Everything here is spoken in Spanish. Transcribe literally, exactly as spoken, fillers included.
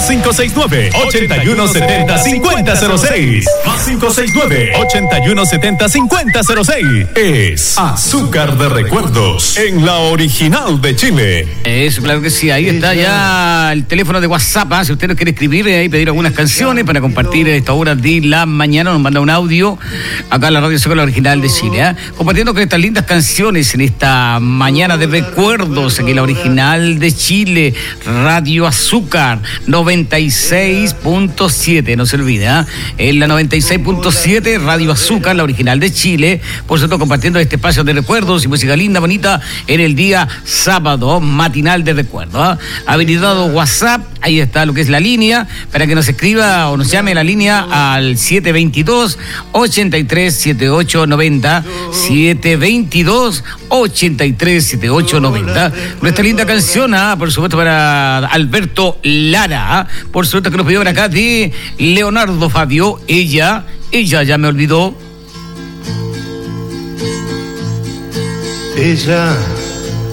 cinco seis nueve, ocho uno siete cero, cinco cero cero seis. Más cinco seis nueve, ocho uno siete cero, cinco cero cero seis. Es Azúcar de Recuerdos en la original de Chile. Eso, claro que sí. Ahí está ya el teléfono de WhatsApp. ¿eh? Si usted nos quiere escribir y eh, pedir algunas canciones para compartir en esta hora de la mañana, nos manda un audio acá en la Radio Azúcar, la original de Chile. ¿eh? Compartiendo con estas lindas canciones en esta mañana de recuerdos, aquí en la original de Chile, Radio Azúcar noventa y seis punto siete. No se olvide, ¿eh? en la noventa y seis punto siete, Radio Azúcar, la original de Chile. Por supuesto, compartiendo este espacio de recuerdos y música linda, bonita, en el día sábado, matinal de recuerdos. ¿eh? Habilitado WhatsApp, ahí está lo que es la línea, para que nos escriba o nos llame la línea al siete veintidós, ochenta y tres, setenta y ocho noventa, siete veintidós, ochenta y tres, setenta y ocho noventa. Nuestra linda canción, ¿eh? por supuesto, para Alberto Lara, ¿eh? por supuesto que nos pidió por acá de Leonardo Fabio, ella, ella ya me olvidó. Ella